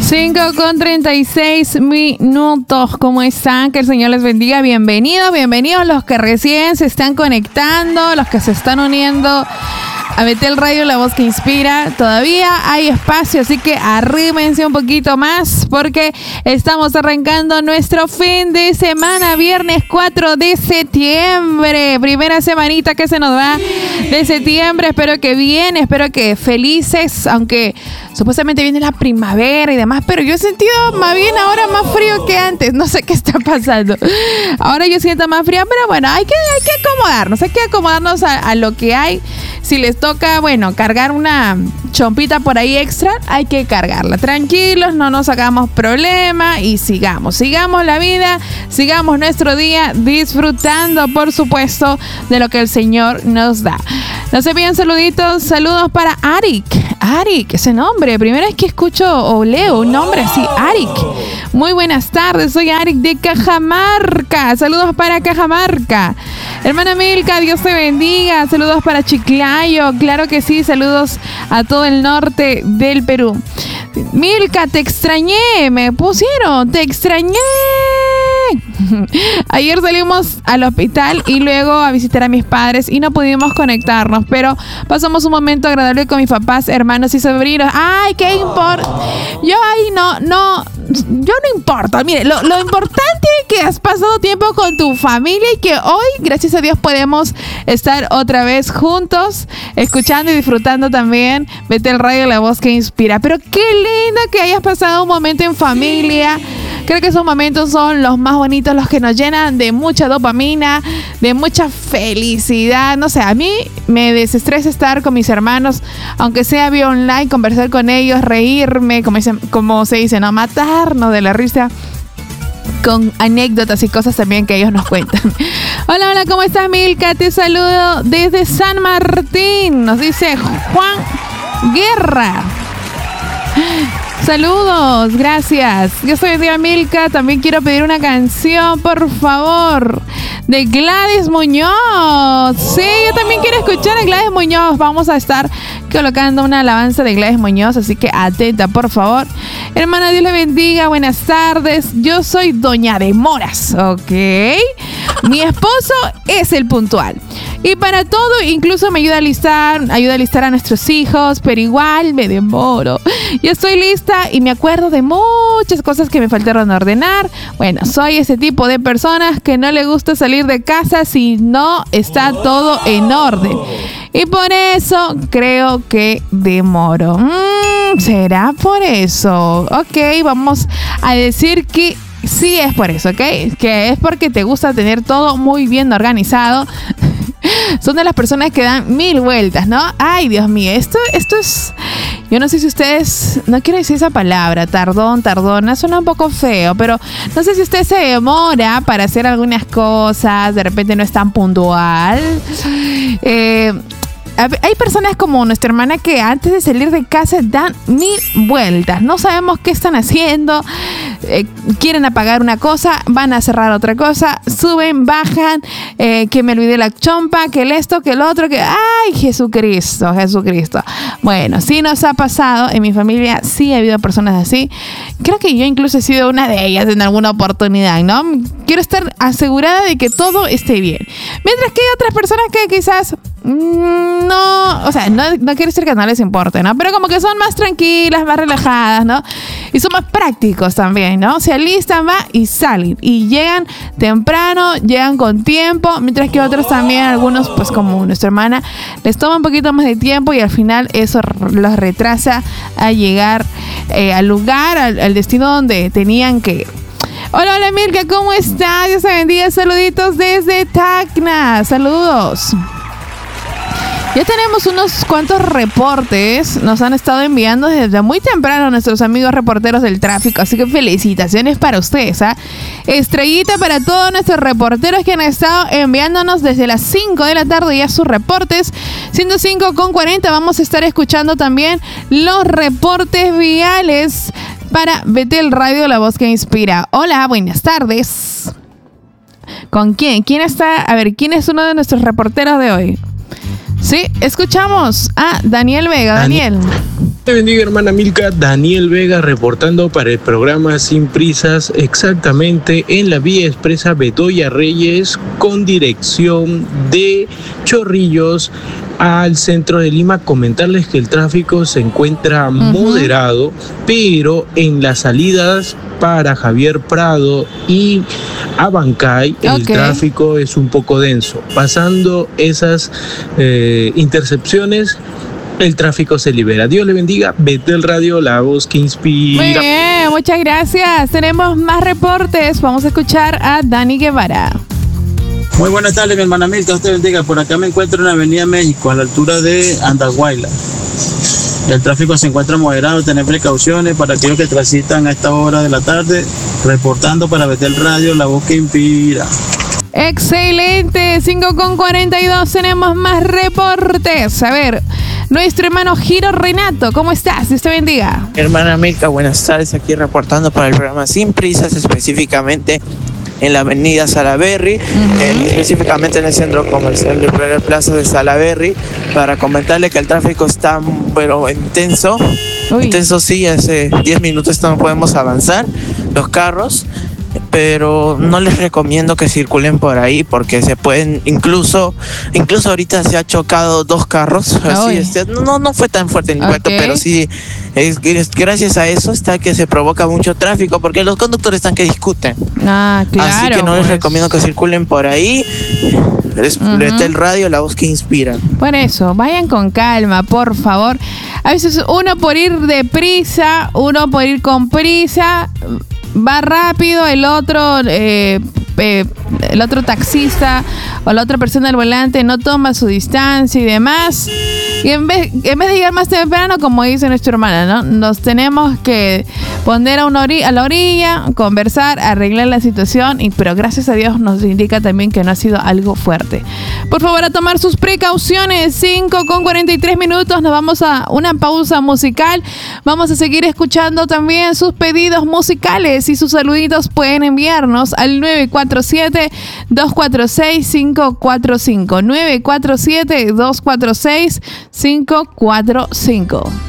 5:36. ¿Cómo están? Que el Señor les bendiga. Bienvenidos los que recién se están conectando, los que se están uniendo a Betel Radio, la voz que inspira. Todavía hay espacio, así que arrímense un poquito más porque estamos arrancando nuestro fin de semana, viernes 4 de septiembre. Primera semanita que se nos va de septiembre. Espero que bien, espero que felices, aunque supuestamente viene la primavera y demás, pero yo he sentido más bien ahora más frío que antes. No sé qué está pasando. Ahora yo siento más frío, pero bueno, hay que acomodarnos a lo que hay. Si les toca, bueno, cargar una chompita por ahí extra, hay que cargarla. Tranquilos, no nos hagamos problema y sigamos la vida, sigamos nuestro día disfrutando, por supuesto, de lo que el Señor nos da. No se olviden saludos para Arik, ese nombre, primera vez que escucho o leo un nombre así, Arik. Muy buenas tardes, soy Arik de Cajamarca, saludos para Cajamarca. Hermana Milka, Dios te bendiga, saludos para Chiclayo, claro que sí, saludos a todo el norte del Perú. Milka, te extrañé, me pusieron, te extrañé. Ayer salimos al hospital y luego a visitar a mis padres y no pudimos conectarnos, pero pasamos un momento agradable con mis papás, hermanos y sobrinos. Ay, ¿qué importa? Yo ahí no importa. Mire, lo importante es que has pasado tiempo con tu familia y que hoy, gracias a Dios, podemos estar otra vez juntos, escuchando y disfrutando también Betel Radio, la voz que inspira. Pero qué lindo que hayas pasado un momento en familia. Creo que esos momentos son los más bonitos, los que nos llenan de mucha dopamina, de mucha felicidad. No sé, a mí me desestresa estar con mis hermanos, aunque sea vía online, conversar con ellos, reírme, como se dice, ¿no? Matarnos de la risa con anécdotas y cosas también que ellos nos cuentan. Hola, ¿cómo estás, Milka? Te saludo desde San Martín, nos dice Juan Guerra. Saludos, gracias. Yo soy Milka. También quiero pedir una canción, por favor, de Gladys Muñoz. Sí, yo también quiero escuchar a Gladys Muñoz. Vamos a estar colocando una alabanza de Gladys Muñoz, así que atenta, por favor. Hermana, Dios le bendiga. Buenas tardes. Yo soy Doña Demoras, ¿ok? Mi esposo es el puntual. Y para todo, incluso me ayuda a listar a nuestros hijos, pero igual me demoro. Yo estoy lista y me acuerdo de muchas cosas que me faltaron ordenar. Bueno, soy ese tipo de personas que no le gusta salir de casa si no está todo en orden. Y por eso creo que demoro. ¿Será por eso? Ok, vamos a decir que sí es por eso, ¿ok? Que es porque te gusta tener todo muy bien organizado. Son de las personas que dan 1000 vueltas, ¿no? Ay, Dios mío, esto es... Yo no sé si ustedes... No quiero decir esa palabra, tardona, suena un poco feo, pero no sé si usted se demora para hacer algunas cosas, de repente no es tan puntual. Hay personas como nuestra hermana que antes de salir de casa dan 1000 vueltas. No sabemos qué están haciendo. Quieren apagar una cosa, van a cerrar otra cosa, suben, bajan, que me olvidé la chompa, que el esto, que el otro, que... ¡Ay, Jesucristo! Bueno, sí nos ha pasado. En mi familia sí ha habido personas así. Creo que yo incluso he sido una de ellas en alguna oportunidad, ¿no? Quiero estar asegurada de que todo esté bien. Mientras que hay otras personas que quizás... No, o sea, no quiero decir que no les importe, ¿no? Pero como que son más tranquilas, más relajadas, ¿no? Y son más prácticos también, ¿no? Se alistan, va y salen. Y llegan temprano, llegan con tiempo, mientras que otros también, algunos, pues como nuestra hermana, les toma un poquito más de tiempo y al final eso los retrasa a llegar al lugar, al destino donde tenían que ir. Hola, Milka, ¿cómo estás? Dios te bendiga, saluditos desde Tacna, saludos. Ya tenemos unos cuantos reportes, nos han estado enviando desde muy temprano nuestros amigos reporteros del tráfico, así que felicitaciones para ustedes, ¿eh? Estrellita para todos nuestros reporteros que han estado enviándonos desde las 5 de la tarde ya sus reportes. 105:40 vamos a estar escuchando también los reportes viales para Betel Radio, la voz que inspira. Hola, buenas tardes. ¿Con quién? ¿Quién está? A ver, ¿quién es uno de nuestros reporteros de hoy? Sí, escuchamos a Daniel Vega. Daniel. Te bendiga, hermana Milka. Daniel Vega reportando para el programa Sin Prisas, exactamente en la vía expresa Bedoya Reyes con dirección de Chorrillos al centro de Lima. Comentarles que el tráfico se encuentra moderado, pero en las salidas para Javier Prado y Abancay el tráfico es un poco denso. Pasando esas intercepciones, el tráfico se libera. Dios le bendiga. Betel Radio, la voz que inspira. Muy bien, muchas gracias. Tenemos más reportes. Vamos a escuchar a Dani Guevara. Muy buenas tardes, mi hermana Milka. Dios te bendiga. Por acá me encuentro en la Avenida México, a la altura de Andahuayla. El tráfico se encuentra moderado. Tener precauciones para aquellos que transitan a esta hora de la tarde. Reportando para Betel Radio, la voz que inspira. Excelente, 5:42, tenemos más reportes. A ver, nuestro hermano Giro Renato, ¿cómo estás? Dios te bendiga. Hermana Milka, buenas tardes, aquí reportando para el programa Sin Prisas, específicamente en la avenida Salaberry, específicamente en el centro comercial de Plaza de Salaberry, para comentarle que el tráfico está pero intenso. Intenso sí, hace 10 minutos no podemos avanzar los carros, pero no les recomiendo que circulen por ahí porque se pueden, incluso ahorita se ha chocado 2 carros, así, no fue tan fuerte el impacto, pero sí es gracias a eso está que se provoca mucho tráfico porque los conductores están que discuten. Claro, así que no les recomiendo que circulen por ahí. El radio, la voz que inspira. Por eso, vayan con calma, por favor. A veces uno por ir deprisa, uno por ir con prisa, va rápido, el otro taxista o la otra persona al volante no toma su distancia y demás. Y en vez de llegar más temprano, como dice nuestra hermana, ¿no? Nos tenemos que poner a la orilla, conversar, arreglar la situación, pero gracias a Dios nos indica también que no ha sido algo fuerte. Por favor, a tomar sus precauciones. 5:43, nos vamos a una pausa musical. Vamos a seguir escuchando también sus pedidos musicales y sus saluditos pueden enviarnos al 947-246-545. 947-246-545.